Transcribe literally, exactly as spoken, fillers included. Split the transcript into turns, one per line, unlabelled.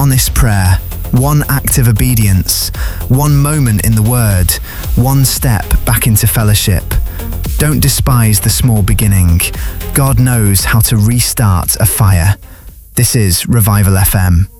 honest prayer, one act of obedience, one moment in the Word, one step back into fellowship. Don't despise the small beginning. God knows how to restart a fire. This is Revival F M.